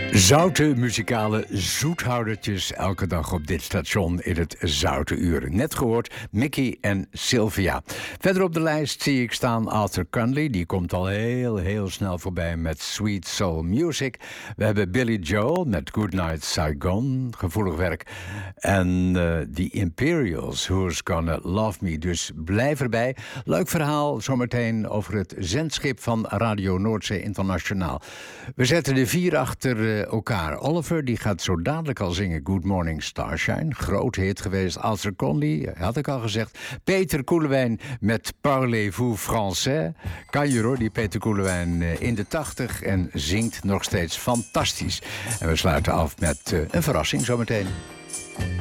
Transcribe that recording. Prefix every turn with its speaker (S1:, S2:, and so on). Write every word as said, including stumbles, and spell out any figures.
S1: Zoute muzikale zoethoudertjes elke dag op dit station in het Zoute Uur. Net gehoord, Mickey en Sylvia. Verder op de lijst zie ik staan Arthur Conley. Die komt al heel, heel snel voorbij met Sweet Soul Music. We hebben Billy Joel met Goodnight Saigon, gevoelig werk. En uh, The Imperials, Who's Gonna Love Me. Dus blijf erbij. Leuk verhaal zometeen over het zendschip van Radio Noordzee Internationaal. We zetten de vier achter uh, elkaar. Oliver die gaat zo dadelijk al zingen Good Morning Starshine. Groot hit geweest. Arthur Conley, had ik al gezegd. Peter Koelewijn met Parlez-vous Français. Kan je hoor, die Peter Koelewijn uh, in de tachtig en zingt nog steeds fantastisch. En we sluiten af met uh, een verrassing zometeen.